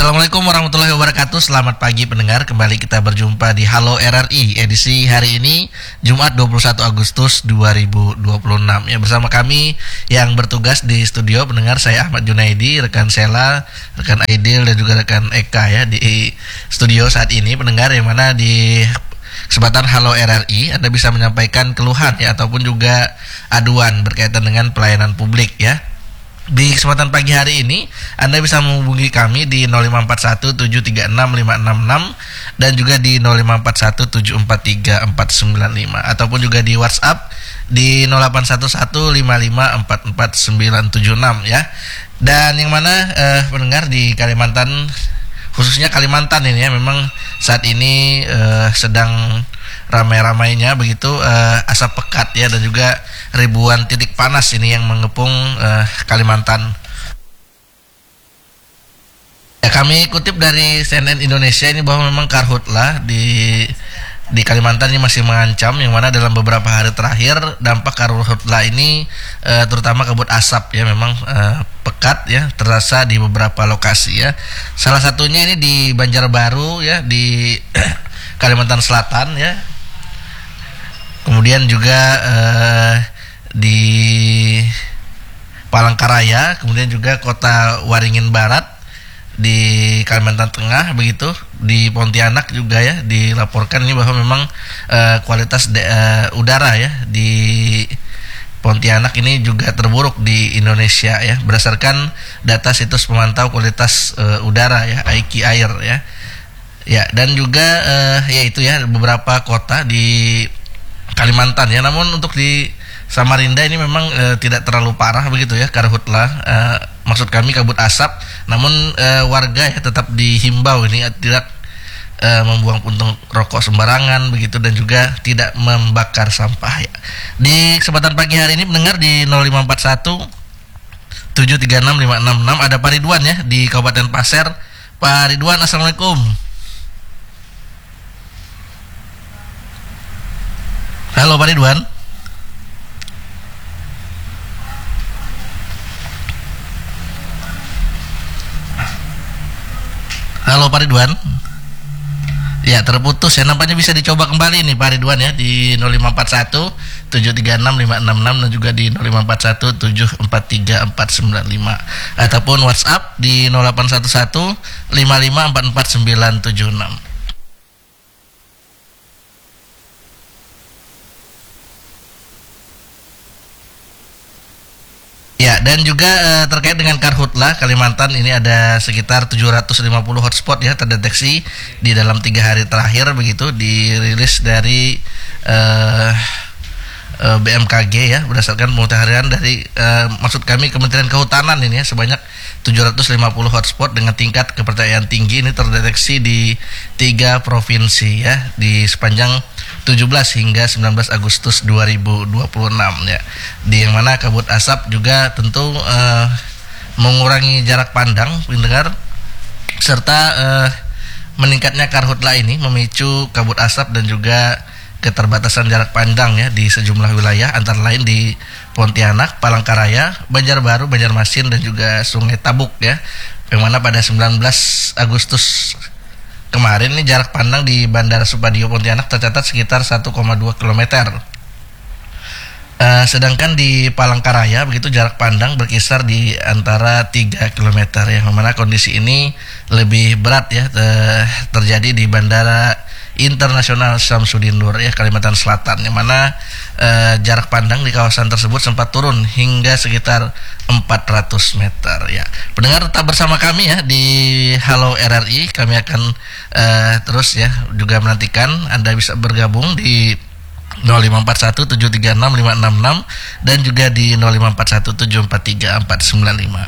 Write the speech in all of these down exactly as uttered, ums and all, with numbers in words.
Assalamualaikum warahmatullahi wabarakatuh. Selamat pagi pendengar. Kembali kita berjumpa di Halo R R I edisi hari ini Jumat dua puluh satu Agustus dua ribu dua puluh enam. Ya, bersama kami yang bertugas di studio pendengar, saya Ahmad Junaidi, rekan Sela, rekan Aidil dan juga rekan Eka ya di studio saat ini pendengar, yang mana di kesempatan Halo R R I Anda bisa menyampaikan keluhan ya ataupun juga aduan berkaitan dengan pelayanan publik ya. Di kesempatan pagi hari ini Anda bisa menghubungi kami di nol lima empat satu tujuh tiga enam lima enam enam dan juga di nol lima empat satu tujuh empat tiga empat sembilan lima, ataupun juga di WhatsApp di nol delapan satu satu lima lima empat empat sembilan tujuh enam ya. Dan yang mana eh, pendengar di Kalimantan, khususnya Kalimantan ini ya, memang saat ini eh, sedang ramai-ramainya begitu eh, asap pekat ya, dan juga ribuan titik panas ini yang mengepung eh, Kalimantan. Ya, kami kutip dari C N N Indonesia ini bahwa memang karhutlah di di Kalimantan ini masih mengancam, yang mana dalam beberapa hari terakhir dampak karhutlah ini eh, terutama kabut asap ya memang eh, pekat ya terasa di beberapa lokasi ya. Salah satunya ini di Banjarbaru ya, di Kalimantan Selatan ya. Kemudian juga eh, di Palangkaraya, kemudian juga kota Waringin Barat di Kalimantan Tengah begitu, di Pontianak juga ya dilaporkan ini bahwa memang uh, kualitas de, uh, udara ya di Pontianak ini juga terburuk di Indonesia ya, berdasarkan data situs pemantau kualitas uh, udara ya, I Q Air ya. Ya, dan juga uh, ya itu ya beberapa kota di Kalimantan ya. Namun untuk di Samarinda ini memang e, tidak terlalu parah begitu ya karhutlah, e, maksud kami kabut asap. Namun e, warga ya tetap dihimbau ini tidak e, membuang puntung rokok sembarangan begitu, dan juga tidak membakar sampah ya. Di kesempatan pagi hari ini mendengar di nol lima empat satu tujuh tiga enam lima enam enam ada Pak Ridwan ya di Kabupaten Pasir. Pak Ridwan, assalamualaikum. Halo Pak Ridwan. Halo Pak Ridwan. Ya, terputus ya, nampaknya bisa dicoba kembali nih Pak Ridwan ya di nol lima empat satu tujuh tiga enam lima enam enam dan juga di nol lima empat satu tujuh empat tiga empat sembilan lima, ataupun WhatsApp di nol delapan satu satu lima lima empat empat sembilan tujuh enam. Ya, dan juga e, terkait dengan karhutlah Kalimantan ini ada sekitar tujuh ratus lima puluh hotspot ya terdeteksi di dalam tiga hari terakhir begitu, dirilis dari e, e, B M K G ya, berdasarkan pemutahiran dari e, maksud kami Kementerian Kehutanan ini ya, sebanyak tujuh ratus lima puluh hotspot dengan tingkat kepercayaan tinggi ini terdeteksi di tiga provinsi ya di sepanjang tujuh belas hingga sembilan belas Agustus dua ribu dua puluh enam ya. Di yang mana kabut asap juga tentu uh, mengurangi jarak pandang pendengar, serta uh, meningkatnya karhutlah ini memicu kabut asap dan juga keterbatasan jarak pandang ya di sejumlah wilayah, antara lain di Pontianak, Palangkaraya, Banjarbaru, Banjarmasin dan juga Sungai Tabuk ya. Yang mana pada sembilan belas Agustus kemarin ini jarak pandang di Bandara Supadio Pontianak tercatat sekitar satu koma dua kilometer. Uh, sedangkan di Palangkaraya begitu jarak pandang berkisar di antara tiga kilometer, yang mana kondisi ini lebih berat ya te- terjadi di Bandara Internasional Syamsuddin Nur ya Kalimantan Selatan, yang mana uh, jarak pandang di kawasan tersebut sempat turun hingga sekitar empat ratus meter ya. Pendengar tetap bersama kami ya di Halo R R I. Kami akan uh, terus ya juga menantikan Anda bisa bergabung di nol lima empat satu tujuh tiga enam lima enam enam dan juga di nol lima empat satu tujuh empat tiga empat sembilan lima.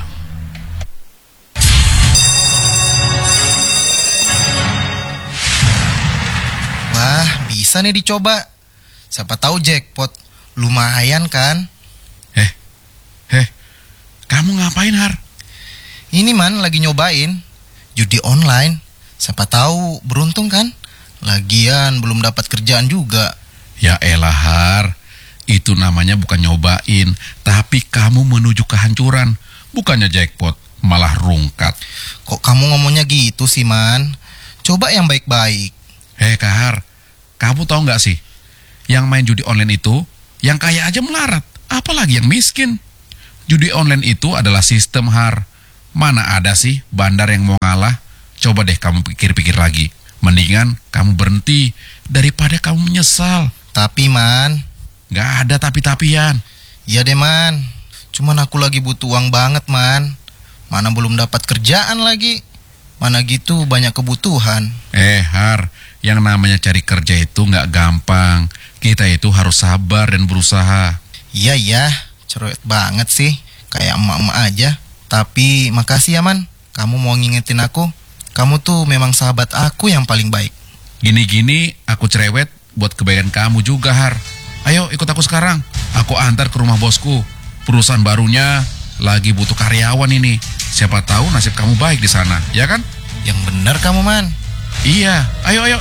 Wah, bisa nih dicoba. Siapa tahu jackpot. Lumayan kan? Eh, eh, kamu ngapain, Har? Ini man lagi nyobain judi online. Siapa tahu beruntung kan? Lagian belum dapat kerjaan juga. Ya elah, Har. Itu namanya bukan nyobain, tapi kamu menuju kehancuran. Bukannya jackpot, malah rungkat. Kok kamu ngomongnya gitu sih, Man? Coba yang baik-baik. Hei Kahar, kamu tahu nggak sih? Yang main judi online itu, yang kaya aja melarat, apalagi yang miskin. Judi online itu adalah sistem, Har. Mana ada sih bandar yang mau ngalah? Coba deh kamu pikir-pikir lagi. Mendingan kamu berhenti daripada kamu menyesal. Tapi, Man, Nggak ada tapi-tapian. iya deh, Man. Cuman aku lagi butuh uang banget, Man. Mana belum dapat kerjaan lagi. Mana gitu banyak kebutuhan. Eh Har, yang namanya cari kerja itu nggak gampang. Kita itu harus sabar dan berusaha. Iya, iya. Cerewet banget sih. Kayak emak-emak aja. Tapi makasih ya, Man. Kamu mau ngingetin aku. Kamu tuh memang sahabat aku yang paling baik. Gini-gini aku cerewet buat kebaikan kamu juga, Har. Ayo ikut aku sekarang. Aku antar ke rumah bosku. Perusahaan barunya lagi butuh karyawan ini. Siapa tahu nasib kamu baik di sana, ya kan? Yang bener kamu, Man. Iya, ayo ayo.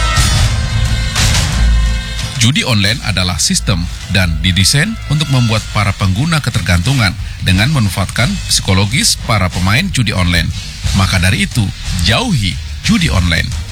Judi online adalah sistem dan didesain untuk membuat para pengguna ketergantungan dengan memanfaatkan psikologis para pemain judi online. Maka dari itu, jauhi judi online.